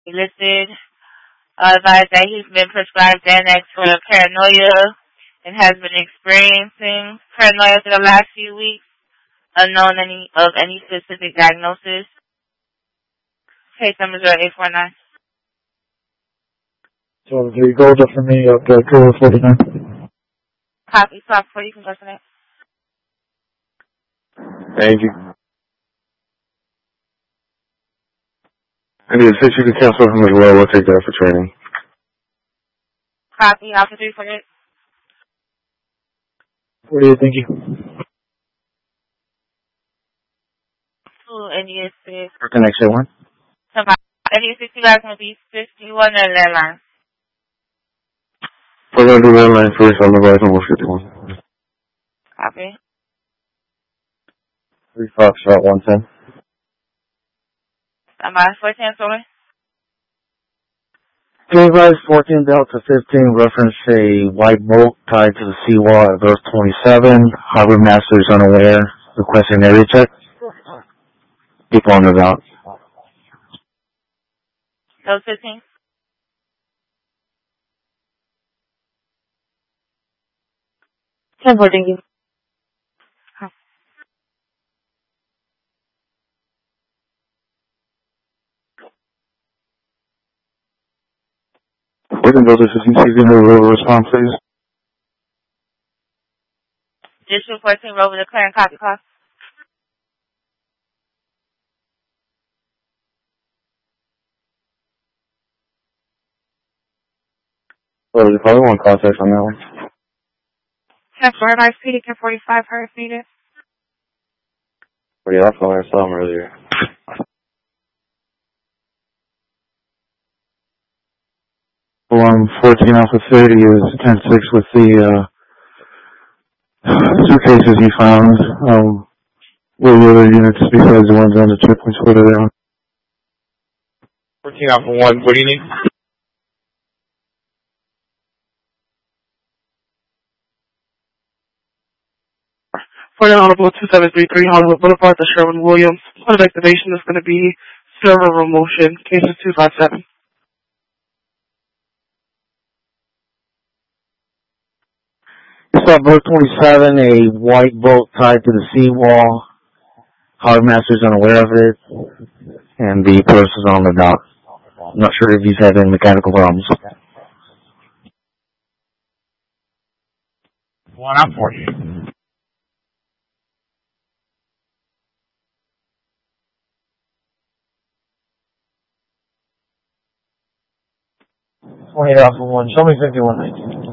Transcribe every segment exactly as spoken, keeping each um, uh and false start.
listed. Uh, advised that he's been prescribed Xanax for paranoia and has been experiencing paranoia for the last few weeks, unknown any of any specific diagnosis. Case number zero eight four nine. So three gold up for me up to Kilo forty-nine. Copy, stop before you can go to that. Thank you. I need a six you can cancel him as well. We'll take that for training. Copy, Alpha three forty-eight. forty-eight, thank you. Two N E S six. For connection one. N E S six, you guys will be fifty-one or landline. We're going to do landline first on the rise number fifty-one. Copy. three Foxtrot one ten. Stand by, fourteen, sorry. Advise fourteen Delta fifteen reference a white bolt tied to the seawall at verse twenty-seven. Harbor master is unaware. Requesting area check. People on the route. Delta fifteen. ten four, thank you. Wait until this is you give me a little response, please. District fourteen, Rover, declaring copy call. Well, there's probably one contact on that one. ten four, advice P D ten forty-five, her if needed. But yeah, that's all I saw him earlier. Alarm fourteen Alpha thirty is ten six with the uh, suitcases you found. Um, what are the other units besides the ones on the checkpoints? What are they on? fourteen Alpha one, what do you need? fourteen Honorable two seven three three Hollywood Boulevard to Sherwin-Williams. Point of activation is going to be server room motion. Case is two five seven. Saw boat twenty-seven, a white bolt tied to the seawall. Harbor master is unaware of it, and the person is on the dock. I'm not sure if he's had any mechanical problems. One out for you. twenty-eight Alpha one, show me fifty-one nineteen.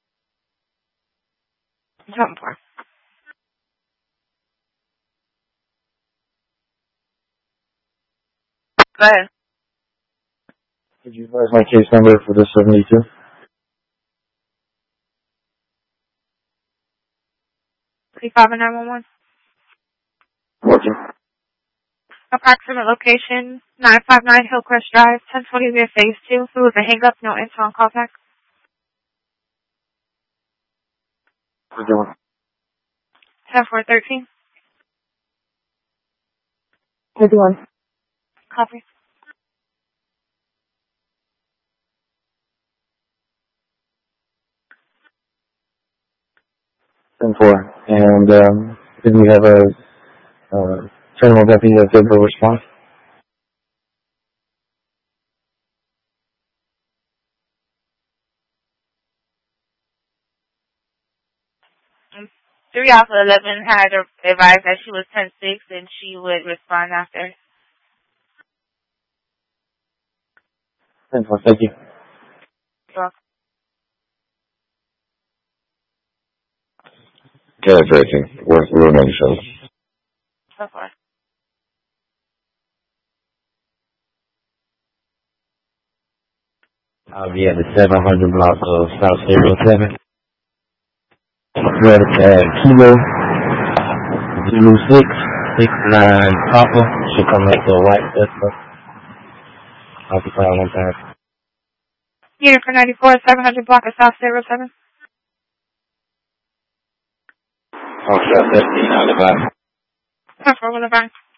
ten four. Go ahead. Could you advise my case number for this seventy-two? three five nine one one. Working. Approximate location, nine five nine Hillcrest Drive, ten twenty via phase two. There was a hang-up, no answer on callback. We're doing. ten four thirteen. fifty-one. Copy. ten four. And um, did we have a uh, terminal deputy that did the response? three Alpha eleven had advised that she was ten six and she would respond after. ten four, thank you. You're Kenneth Racing, we're, we're on the show. so far. I'll be at the seven hundred block of South zero seven. We're at Kilo Zulu six, six nine Papa. Should come back to a white Tesla. Occupy one time. Unit for ninety-four, seven hundred block of South zero seven. Foxtrot fifteen, out of the back. ten four, Boulevard.